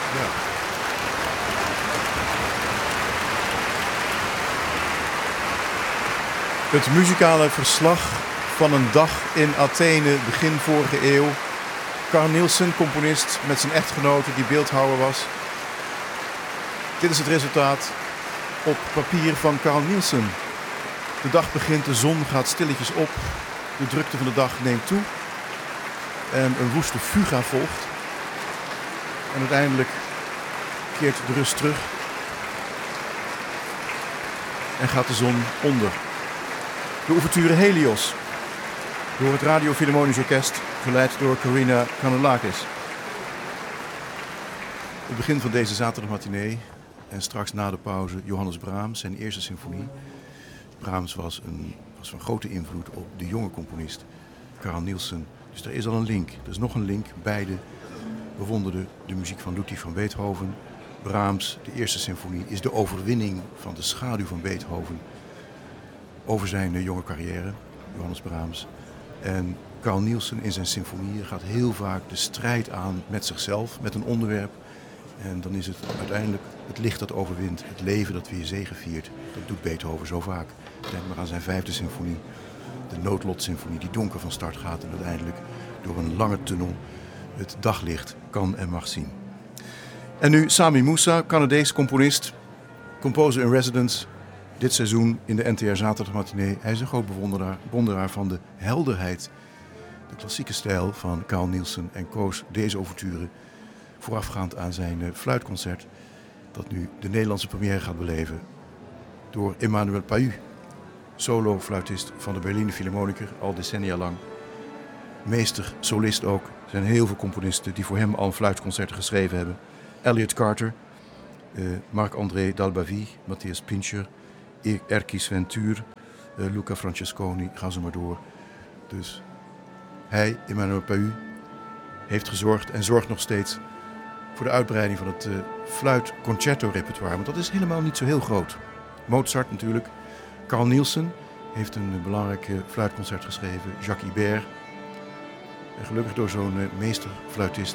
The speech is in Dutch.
Ja. Het muzikale verslag van een dag in Athene begin vorige eeuw. Carl Nielsen, componist met zijn echtgenote die beeldhouwer was. Dit is het resultaat op papier van Carl Nielsen. De dag begint, de zon gaat stilletjes op. De drukte van de dag neemt toe. En een woeste fuga volgt. En uiteindelijk keert de rust terug. En gaat de zon onder. De ouverture Helios. Door het Radio Philharmonisch Orkest, geleid door Corina Kanellakis. Het begin van deze zaterdagmatinee en straks na de pauze Johannes Brahms, zijn eerste symfonie. Brahms was van grote invloed op de jonge componist Carl Nielsen. Dus er is al een link. Er is nog een link. Beide bewonderden de muziek van Ludwig van Beethoven. Brahms, de eerste symfonie, is de overwinning van de schaduw van Beethoven over zijn jonge carrière, Johannes Brahms. En Carl Nielsen in zijn symfonieën gaat heel vaak de strijd aan met zichzelf, met een onderwerp. En dan is het uiteindelijk het licht dat overwint, het leven dat weer zegeviert. Dat doet Beethoven zo vaak. Denk maar aan zijn 5e symfonie, de noodlotsymfonie, die donker van start gaat en uiteindelijk door een lange tunnel het daglicht kan en mag zien. En nu Sami Moussa, Canadees componist, composer in residence. Dit seizoen in de NTR Zaterdagmatinee. Hij is een groot bewonderaar van de helderheid, de klassieke stijl van Carl Nielsen en koos deze ouverture voorafgaand aan zijn fluitconcert, dat nu de Nederlandse première gaat beleven door Emmanuel Pahud, solo-fluitist van de Berliner Philharmoniker, al decennia lang. Meester, solist ook. Er zijn heel veel componisten die voor hem al fluitconcerten geschreven hebben. Elliot Carter, Marc-André Dalbavie, Matthias Pincher, Erkki Ventuur, Luca Francesconi, ga zo maar door. Dus hij, Emmanuel Pahud, heeft gezorgd en zorgt nog steeds voor de uitbreiding van het fluitconcerto-repertoire. Want dat is helemaal niet zo heel groot. Mozart natuurlijk. Carl Nielsen heeft een belangrijk fluitconcert geschreven. Jacques Ibert. En gelukkig door zo'n meesterfluitist